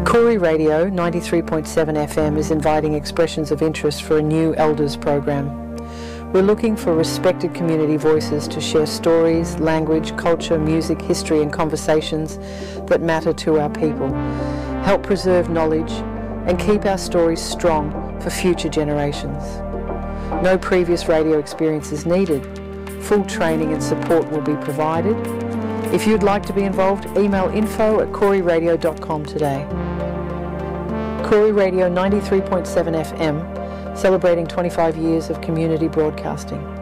Koori Radio 93.7 FM is inviting expressions of interest for a new Elders program. We're looking for respected community voices to share stories, language, culture, music, history and conversations that matter to our people, help preserve knowledge and keep our stories strong for future generations. No previous radio experience is needed. Full training and support will be provided. If you'd like to be involved, email info@kooriradio.com today. Koori Radio 93.7 FM, celebrating 25 years of community broadcasting.